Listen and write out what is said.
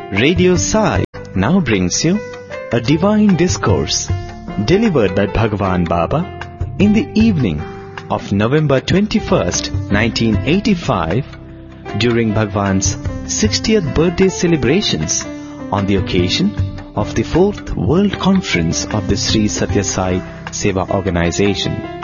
Radio Sai now brings you a divine discourse delivered by Bhagwan Baba in the evening of November 21st, 1985 during Bhagwan's 60th birthday celebrations on the occasion of the 4th World Conference of the Sri Satya Sai Seva Organization.